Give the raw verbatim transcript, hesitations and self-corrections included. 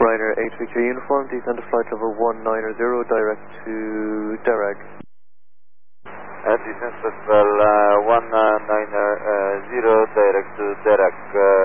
Ryanair eight Victor Uniform, descend to flight level one nine zero, direct to Derag. Uh, descent level uh, one nine zero, direct to Derag. Uh,